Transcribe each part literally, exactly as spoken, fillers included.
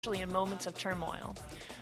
especially in moments of turmoil.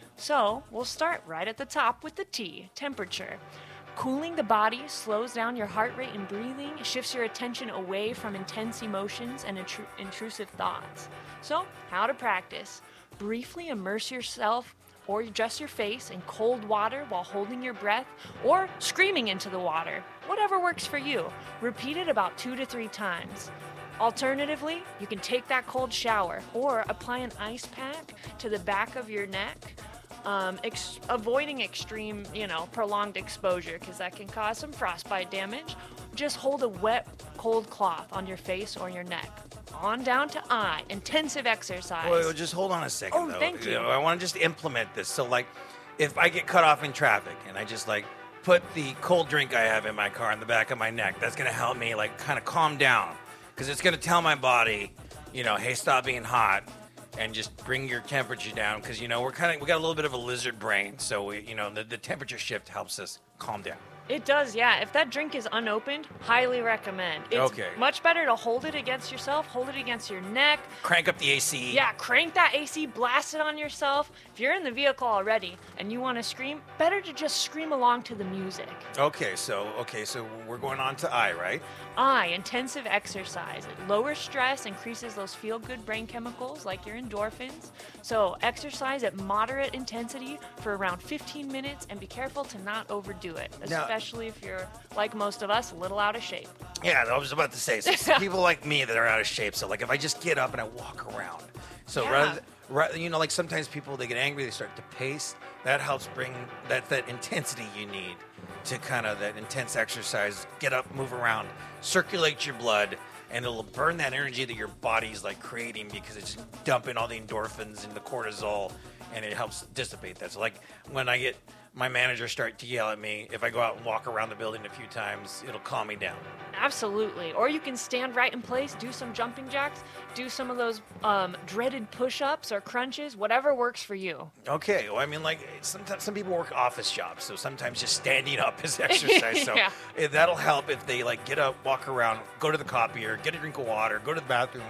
So, we'll start right at the top with the T, temperature. Cooling the body slows down your heart rate and breathing, shifts your attention away from intense emotions and intru- intrusive thoughts. So, how to practice. Briefly immerse yourself or just your face in cold water while holding your breath or screaming into the water. Whatever works for you. Repeat it about two to three times. Alternatively, you can take that cold shower or apply an ice pack to the back of your neck, um, ex- avoiding extreme, you know, prolonged exposure because that can cause some frostbite damage. Just hold a wet, cold cloth on your face or your neck. On down to I, intensive exercise. Well, just hold on a second, Oh, though. thank you. know, I want to just implement this. So, like, if I get cut off in traffic and I just, like, put the cold drink I have in my car in the back of my neck, that's going to help me, like, kind of calm down. Because it's going to tell my body, you know, hey, stop being hot and just bring your temperature down. Because, you know, we're kind of, we got a little bit of a lizard brain. So, we, you know, the, the temperature shift helps us calm down. It does, yeah. If that drink is unopened, highly recommend. It's Okay. much better to hold it against yourself, hold it against your neck. Crank up the A C. Yeah, crank that A C, blast it on yourself. If you're in the vehicle already and you want to scream, better to just scream along to the music. Okay, so, okay, so we're going on to I, right? I, intensive exercise. It lowers stress, increases those feel-good brain chemicals like your endorphins. So exercise at moderate intensity for around fifteen minutes and be careful to not overdo it, Now- especially if you're, like most of us, a little out of shape. Yeah, I was about to say, so some people like me that are out of shape. So, like, if I just get up and I walk around, so Yeah. rather, rather, you know, like sometimes people they get angry, they start to pace. That helps bring that that intensity you need to kind of that intense exercise. Get up, move around, circulate your blood, and it'll burn that energy that your body's like creating because it's dumping all the endorphins and the cortisol, and it helps dissipate that. So, like when I get my manager start to yell at me, if I go out and walk around the building a few times, it'll calm me down. Absolutely. Or you can stand right in place, do some jumping jacks, do some of those um, dreaded push-ups or crunches, whatever works for you. Okay, well, I mean, like sometimes some people work office jobs, so sometimes just standing up is exercise. So Yeah. eh, that'll help if they like get up, walk around, go to the copier, get a drink of water, go to the bathroom,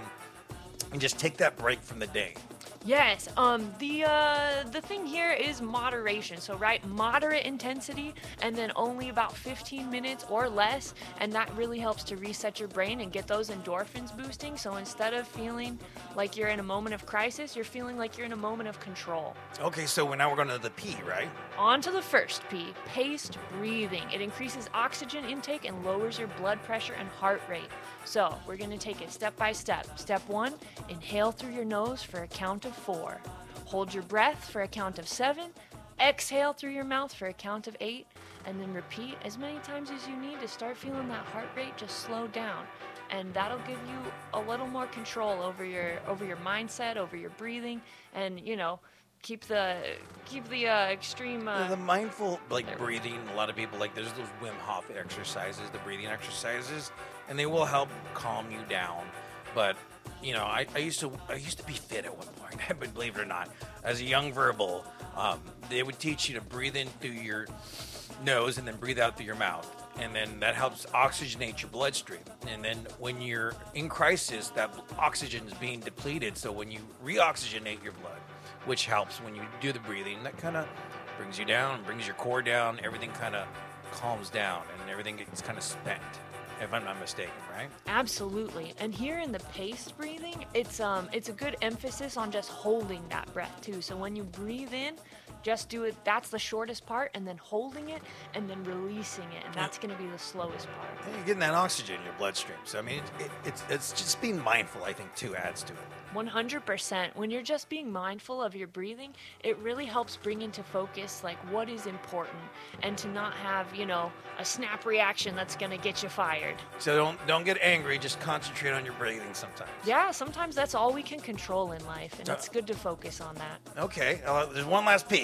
and just take that break from the day. Yes, um, the uh, the thing here is moderation. So, right, moderate intensity, and then only about fifteen minutes or less, and that really helps to reset your brain and get those endorphins boosting. So instead of feeling like you're in a moment of crisis, you're feeling like you're in a moment of control. Okay, so now we're going to the P, right? On to the first P, paced breathing. It increases oxygen intake and lowers your blood pressure and heart rate. So we're going to take it step by step. Step one, inhale through your nose for a count of four. Hold your breath for a count of seven. Exhale through your mouth for a count of eight. And then repeat as many times as you need to start feeling that heart rate just slow down. And that'll give you a little more control over your over your mindset, over your breathing, and, you know, keep the keep the uh, extreme. Uh, the mindful like breathing. A lot of people like there's those Wim Hof exercises, the breathing exercises, and they will help calm you down. But you know, I, I used to I used to be fit at one point, but believe it or not, as a young verbal, um, they would teach you to breathe in through your nose and then breathe out through your mouth. And then that helps oxygenate your bloodstream. And then when you're in crisis, that oxygen is being depleted. So when you reoxygenate your blood, which helps when you do the breathing, that kind of brings you down, brings your core down, everything kind of calms down and everything gets kind of spent, if I'm not mistaken, right? Absolutely. And here in the paced breathing, it's um it's a good emphasis on just holding that breath too. So when you breathe in, just do it, that's the shortest part, and then holding it and then releasing it, and that's going to be the slowest part. And you're getting that oxygen in your bloodstream. So I mean, it, it, it's it's just being mindful, I think, too, adds to it. one hundred percent. When you're just being mindful of your breathing, it really helps bring into focus like what is important and to not have, you know, a snap reaction that's going to get you fired. So don't don't get angry. Just concentrate on your breathing sometimes. Yeah, sometimes that's all we can control in life, and Uh, it's good to focus on that. Okay. Uh, there's one last P.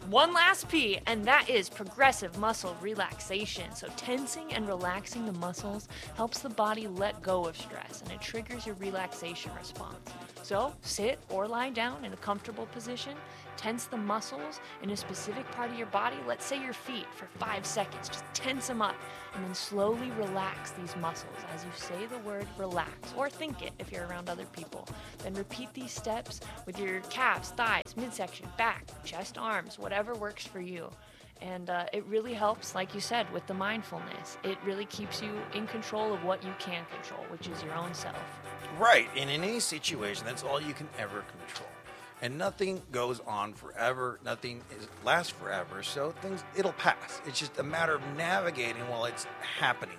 One last P, and that is progressive muscle relaxation. So tensing and relaxing the muscles helps the body let go of stress, and it triggers your relaxation response. So sit or lie down in a comfortable position, tense the muscles in a specific part of your body, let's say your feet, for five seconds. Just tense them up, and then slowly relax these muscles as you say the word relax, or think it if you're around other people. Then repeat these steps with your calves, thighs, midsection, back, chest, arms, whatever works for you. And uh, it really helps, like you said, with the mindfulness. It really keeps you in control of what you can control, which is your own self. Right, and in any situation, that's all you can ever control. And nothing goes on forever. Nothing is, lasts forever. So things, it'll pass. It's just a matter of navigating while it's happening.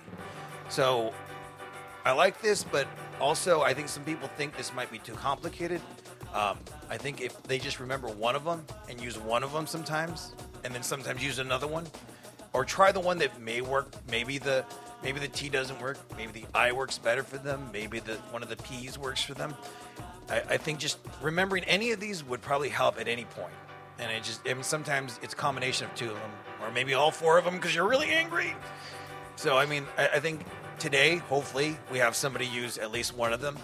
So I like this, but also I think some people think this might be too complicated. Um, I think if they just remember one of them and use one of them sometimes, and then sometimes use another one, or try the one that may work. Maybe the maybe the T doesn't work. Maybe the I works better for them. Maybe the one of the P's works for them. I, I think just remembering any of these would probably help at any point. And it just, I mean, sometimes it's a combination of two of them, or maybe all four of them because you're really angry. So, I mean, I, I think today, hopefully, we have somebody use at least one of them.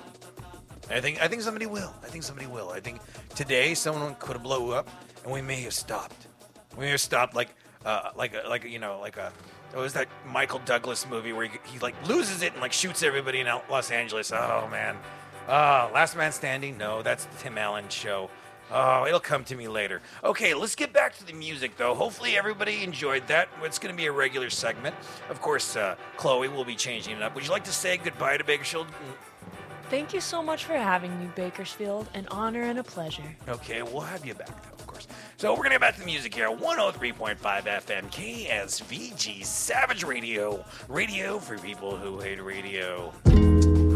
I think I think somebody will. I think somebody will. I think today someone could have blown up, and we may have stopped. We may have stopped like, uh, like, a, like a, you know, like a. It was that Michael Douglas movie where he, he like loses it and like shoots everybody in Los Angeles. Oh man. Uh, Last Man Standing? No, that's the Tim Allen show. Oh, it'll come to me later. Okay, let's get back to the music, though. Hopefully everybody enjoyed that. It's going to be a regular segment. Of course, uh, Chloe will be changing it up. Would you like to say goodbye to Bakersfield? Thank you so much for having me, Bakersfield. An honor and a pleasure. Okay, we'll have you back, though, of course. So we're going to get back to the music here. one oh three point five F M, K S V G, Savage Radio. Radio for people who hate radio.